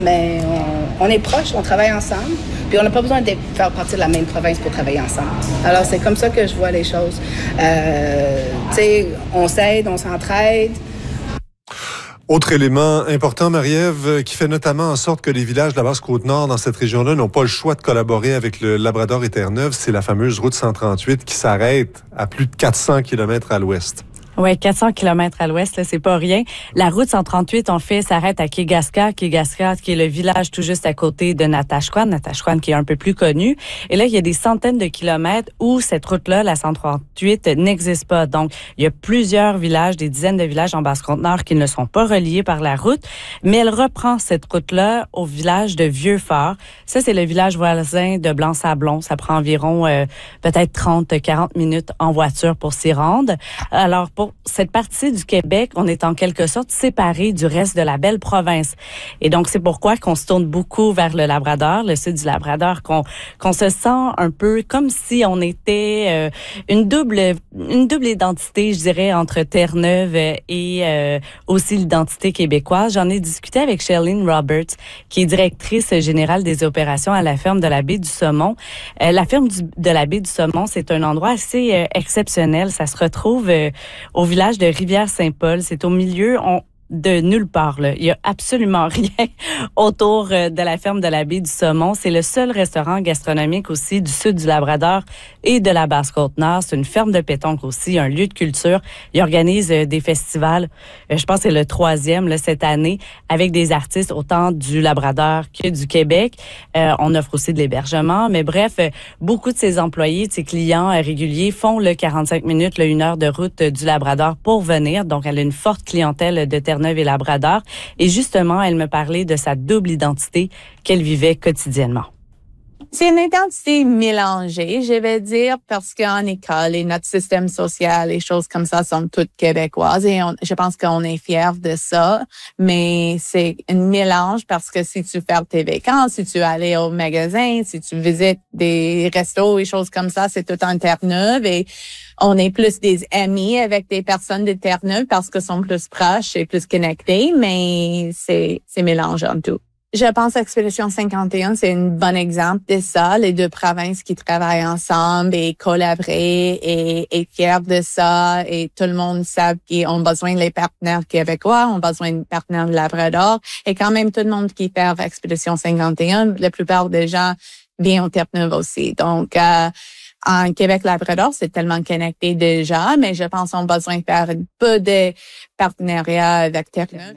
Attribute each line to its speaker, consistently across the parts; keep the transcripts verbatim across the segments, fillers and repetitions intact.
Speaker 1: Mais on, on est proches, on travaille ensemble, puis on n'a pas besoin de faire partie de la même province pour travailler ensemble. Alors, c'est comme ça que je vois les choses. Euh, tu sais, on s'aide, on s'entraide.
Speaker 2: Autre élément important, Marie-Ève, qui fait notamment en sorte que les villages de la Basse-Côte-Nord dans cette région-là n'ont pas le choix de collaborer avec le Labrador et Terre-Neuve, c'est la fameuse route cent trente-huit qui s'arrête à plus de quatre cents kilomètres à l'ouest.
Speaker 3: Oui, quatre cents kilomètres à l'ouest, là, c'est pas rien. La route cent trente-huit, en fait, s'arrête à Kegaska. Kegaska, qui est le village tout juste à côté de Natashquan. Natashquan, qui est un peu plus connu. Et là, il y a des centaines de kilomètres où cette route-là, la cent trente-huit, n'existe pas. Donc, il y a plusieurs villages, des dizaines de villages en Basse-Côte-Nord qui ne sont pas reliés par la route. Mais elle reprend cette route-là au village de Vieux-Fort. Ça, c'est le village voisin de Blanc-Sablon. Ça prend environ euh, peut-être trente à quarante minutes en voiture pour s'y rendre. Alors, pour cette partie du Québec, on est en quelque sorte séparé du reste de la belle province. Et donc, c'est pourquoi qu'on se tourne beaucoup vers le Labrador, le sud du Labrador, qu'on qu'on se sent un peu comme si on était euh, une double une double identité, je dirais, entre Terre-Neuve et euh, aussi l'identité québécoise. J'en ai discuté avec Shailene Roberts, qui est directrice générale des opérations à la ferme de la baie du Saumon. Euh, la ferme du, de la baie du Saumon, c'est un endroit assez euh, exceptionnel. Ça se retrouve euh, au village de Rivière-Saint-Paul. C'est au milieu on, de nulle part, là. Il y a absolument rien autour de la ferme de la baie du Saumon. C'est le seul restaurant gastronomique aussi du sud du Labrador et de la Basse-Côte-Nord. C'est une ferme de pétanque aussi, un lieu de culture. Il organise des festivals. Je pense que c'est le troisième là, cette année, avec des artistes autant du Labrador que du Québec. Euh, on offre aussi de l'hébergement. Mais bref, beaucoup de ses employés, de ses clients réguliers font le quarante-cinq minutes, le une heure de route du Labrador pour venir. Donc, elle a une forte clientèle de Terre-Neuve et Labrador. Et justement, elle me parlait de sa double identité qu'elle vivait quotidiennement.
Speaker 4: C'est une identité mélangée, je vais dire, parce qu'en école et notre système social, les choses comme ça sont toutes québécoises et on, je pense qu'on est fiers de ça. Mais c'est un mélange parce que si tu fais tes vacances, si tu allais au magasin, si tu visites des restos et choses comme ça, c'est tout en Terre-Neuve et on est plus des amis avec des personnes de Terre-Neuve parce qu'ils sont plus proches et plus connectés, mais c'est, c'est mélangeant tout. Je pense qu'Expédition cinquante et un, c'est un bon exemple de ça. Les deux provinces qui travaillent ensemble et collaborer et être fiers de ça. Et tout le monde sait qu'ils ont besoin des partenaires québécois, ont besoin de partenaires de Labrador. Et quand même, tout le monde qui fait Expédition cinquante et un, la plupart des gens viennent au Terre-Neuve aussi. Donc, euh, en Québec-Labrador, c'est tellement connecté déjà, mais je pense qu'on a besoin de faire un peu de partenariat avec Terre-Neuve.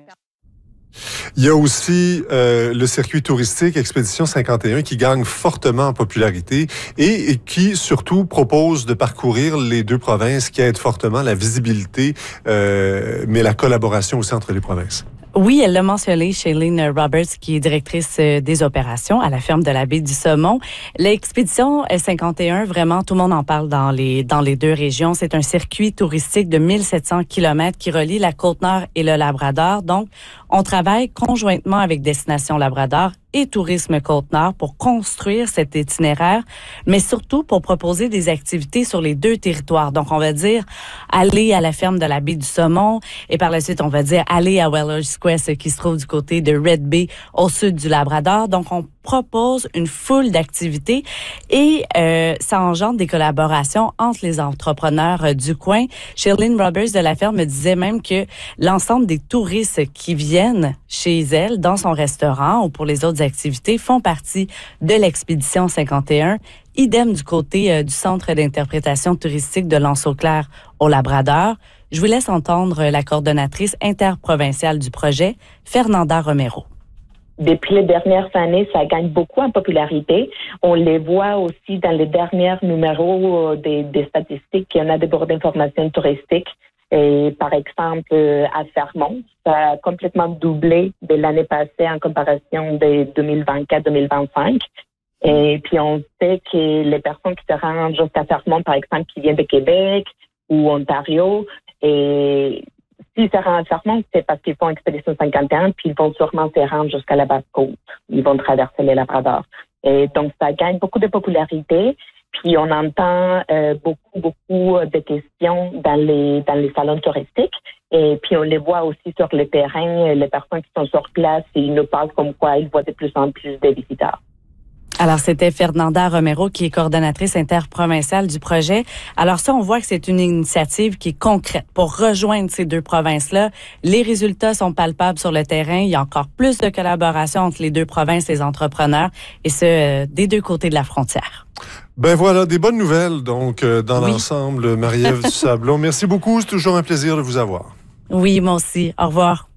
Speaker 2: Il y a aussi euh, le circuit touristique Expédition cinquante et un qui gagne fortement en popularité et, et qui surtout propose de parcourir les deux provinces, qui aide fortement la visibilité, euh, mais la collaboration aussi entre les provinces.
Speaker 3: Oui, elle l'a mentionné, Shailene Roberts, qui est directrice des opérations à la ferme de la baie du Saumon. L'expédition cinquante et un, vraiment, tout le monde en parle dans les dans les deux régions. C'est un circuit touristique de mille sept cents kilomètres qui relie la Côte-Nord et le Labrador. Donc, on travaille conjointement avec Destination Labrador et Tourisme Côte-Nord pour construire cet itinéraire, mais surtout pour proposer des activités sur les deux territoires. Donc, on va dire aller à la ferme de la baie du Saumon et par la suite, on va dire aller à Weller's Quest qui se trouve du côté de Red Bay au sud du Labrador. Donc, on propose une foule d'activités et euh, ça engendre des collaborations entre les entrepreneurs euh, du coin. Shailene Roberts de la ferme me disait même que l'ensemble des touristes qui viennent chez elle, dans son restaurant ou pour les autres activités, font partie de l'expédition cinquante et un. Idem du côté euh, du Centre d'interprétation touristique de l'Anse-au-Clair au Labrador. Je vous laisse entendre la coordonnatrice interprovinciale du projet, Fernanda Romero.
Speaker 5: Depuis les dernières années, ça gagne beaucoup en popularité. On les voit aussi dans les derniers numéros des, des statistiques. Il y en a des bords d'information touristique. Et par exemple, à Fermont, ça a complètement doublé de l'année passée en comparaison de deux mille vingt-quatre deux mille vingt-cinq. Et puis, on sait que les personnes qui se rendent jusqu'à Fermont, par exemple, qui viennent de Québec ou Ontario, et s'ils se rendent à Fermont, c'est parce qu'ils font Expédition cinquante et un, puis ils vont sûrement se rendre jusqu'à la Basse-Côte. Ils vont traverser les Labrador. Et donc, ça gagne beaucoup de popularité. Puis on entend euh, beaucoup, beaucoup de questions dans les dans les salons touristiques. Et puis on les voit aussi sur le terrain, les personnes qui sont sur place, ils nous parlent comme quoi ils voient de plus en plus de visiteurs.
Speaker 3: Alors, c'était Fernanda Romero, qui est coordonnatrice interprovinciale du projet. Alors ça, on voit que c'est une initiative qui est concrète pour rejoindre ces deux provinces-là. Les résultats sont palpables sur le terrain. Il y a encore plus de collaboration entre les deux provinces, les entrepreneurs, et ce, euh, des deux côtés de la frontière.
Speaker 2: Ben voilà, des bonnes nouvelles, donc, euh, dans
Speaker 3: oui.
Speaker 2: l'ensemble, Marie-Ève Dusablon. Merci beaucoup, c'est toujours un plaisir de vous avoir.
Speaker 3: Oui, moi aussi. Au revoir.